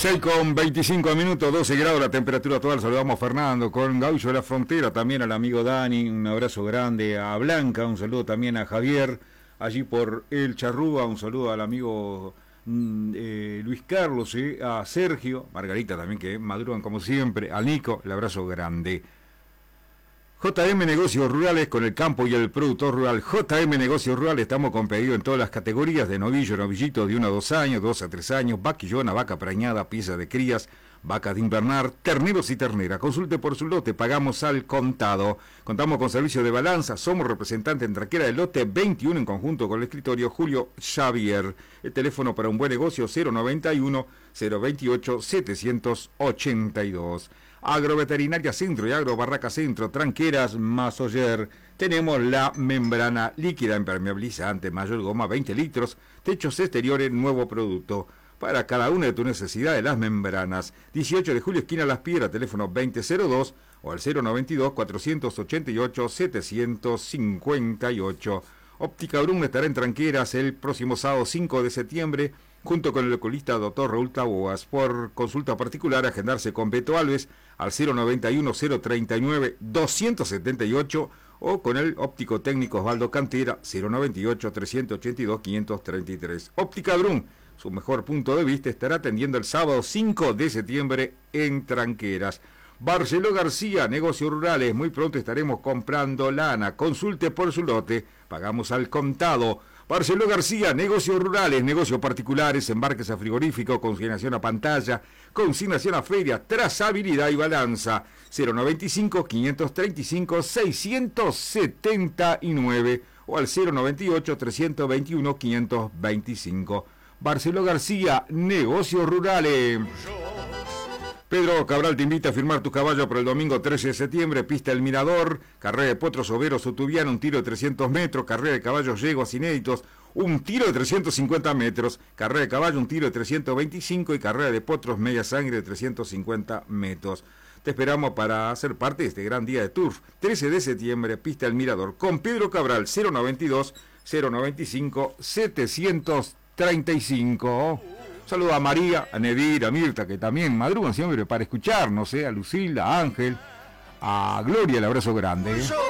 6:25, 12 grados la temperatura actual. Saludamos a Fernando con Gaucho de la Frontera, también al amigo Dani, un abrazo grande a Blanca, un saludo también a Javier, allí por El Charrúa, un saludo al amigo Luis Carlos, a Sergio, Margarita también que madrugan como siempre, al Nico, el abrazo grande. JM Negocios Rurales con el campo y el productor rural. JM Negocios Rurales, estamos con pedido en todas las categorías de novillo, novillito de 1 a 2 años, 2 a 3 años, vaquillona, vaca preñada, pieza de crías, vacas de invernar, terneros y ternera. Consulte por su lote, pagamos al contado. Contamos con servicio de balanza, somos representantes en tranquera del lote 21 en conjunto con el escritorio Julio Xavier. El teléfono para un buen negocio 091 028 782. Agroveterinaria Centro y Agro Barraca Centro, Tranqueras, Masoyer. Tenemos la membrana líquida impermeabilizante, mayor goma 20 litros, techos exteriores, nuevo producto. Para cada una de tus necesidades, las membranas. 18 de julio, esquina Las Piedras, teléfono 2002 o al 092 488 758. Óptica Brum estará en Tranqueras el próximo sábado 5 de septiembre, junto con el oculista Dr. Raúl Taboas. Por consulta particular, agendarse con Beto Alves al 091 039 278 o con el óptico técnico Osvaldo Cantera 098 382 533. Óptica Brum, su mejor punto de vista, estará atendiendo el sábado 5 de septiembre en Tranqueras. Barceló García, negocios rurales, muy pronto estaremos comprando lana. Consulte por su lote, pagamos al contado. Barceló García, negocios rurales, negocios particulares, embarques a frigorífico, consignación a pantalla, consignación a feria, trazabilidad y balanza. 095 535 679 o al 098 321 525. Barceló García, negocios rurales. Pedro Cabral te invita a firmar tu caballo para el domingo 13 de septiembre, pista El Mirador, carrera de potros overos Sotubiano, un tiro de 300 metros, carrera de caballos yeguas inéditos, un tiro de 350 metros, carrera de caballo, un tiro de 325 y carrera de potros media sangre de 350 metros. Te esperamos para ser parte de este gran día de turf. 13 de septiembre, pista El Mirador, con Pedro Cabral, 092 095 735. Saludo a María, a Nedir, a Mirta, que también madrugan siempre para escucharnos, a Lucilda, a Ángel, a Gloria, el abrazo grande.